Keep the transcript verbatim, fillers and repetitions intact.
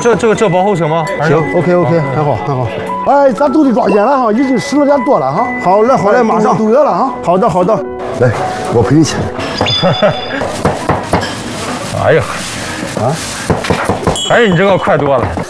这这个这保护行吗？ 行 ，OK OK，很好很好。哎，咱都得抓紧了哈，已经十了点多了哈。好嘞好嘞，马上都月了哈。 好的好的， 来，我陪你牵。 哎呀，啊，哎，你这个快多了。